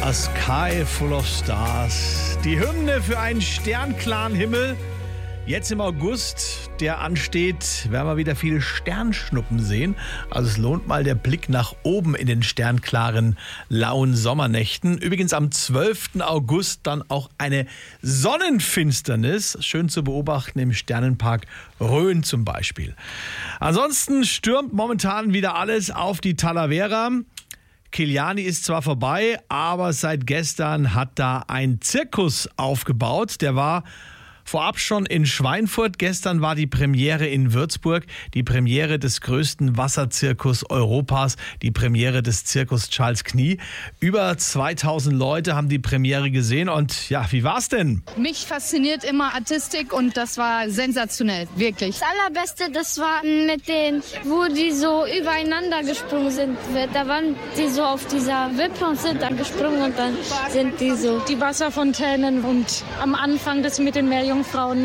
A Sky Full of Stars. Die Hymne für einen sternklaren Himmel. Jetzt im August, der ansteht, werden wir wieder viele Sternschnuppen sehen. Also es lohnt mal der Blick nach oben in den sternklaren, lauen Sommernächten. Übrigens am 12. August dann auch eine Sonnenfinsternis. Schön zu beobachten im Sternenpark Rhön zum Beispiel. Ansonsten stürmt momentan wieder alles auf die Talavera. Kiliani ist zwar vorbei, aber seit gestern hat da ein Zirkus aufgebaut. Der war vorab schon in Schweinfurt. Gestern war die Premiere in Würzburg, die Premiere des größten Wasserzirkus Europas, die Premiere des Zirkus Charles Knie. Über 2000 Leute haben die Premiere gesehen und ja, wie war's denn? Mich fasziniert immer Artistik und das war sensationell, wirklich. Das Allerbeste, das war mit denen, wo die so übereinander gesprungen sind. Da waren die so auf dieser Wippe und sind dann gesprungen und dann sind die so. Die Wasserfontänen und am Anfang das mit den Meerjungfrauen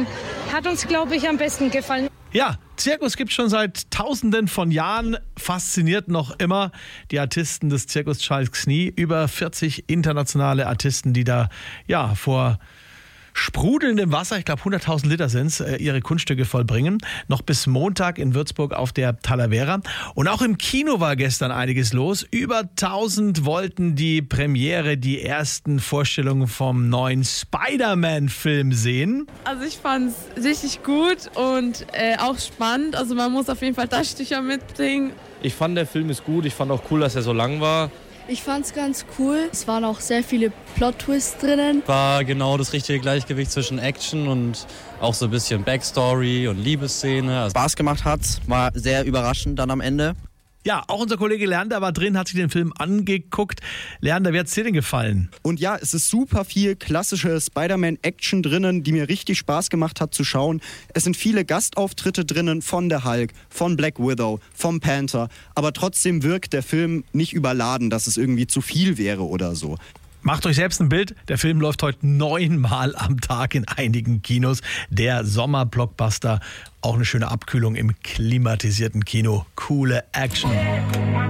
hat uns, glaube ich, am besten gefallen. Ja, Zirkus gibt es schon seit Tausenden von Jahren, fasziniert noch immer die Artisten des Zirkus Charles Knie. Über 40 internationale Artisten, die da ja vor sprudelndem Wasser, ich glaube 100.000 Liter sind es, ihre Kunststücke vollbringen. Noch bis Montag in Würzburg auf der Talavera. Und auch im Kino war gestern einiges los. Über 1000 wollten die Premiere, die ersten Vorstellungen vom neuen Spider-Man-Film sehen. Also ich fand es richtig gut und auch spannend. Also man muss auf jeden Fall Taschentücher mitbringen. Ich fand, der Film ist gut. Ich fand auch cool, dass er so lang war. Ich fand's ganz cool. Es waren auch sehr viele Plot-Twists drinnen. War genau das richtige Gleichgewicht zwischen Action und auch so ein bisschen Backstory und Liebesszene. Spaß gemacht hat's, war sehr überraschend dann am Ende. Ja, auch unser Kollege Leander war drin, hat sich den Film angeguckt. Leander, wie hat's dir denn gefallen? Und ja, es ist super viel klassische Spider-Man-Action drinnen, die mir richtig Spaß gemacht hat zu schauen. Es sind viele Gastauftritte drinnen von der Hulk, von Black Widow, vom Panther. Aber trotzdem wirkt der Film nicht überladen, dass es irgendwie zu viel wäre oder so. Macht euch selbst ein Bild. Der Film läuft heute 9-mal am Tag in einigen Kinos. Der Sommer-Blockbuster. Auch eine schöne Abkühlung im klimatisierten Kino. Coole Action.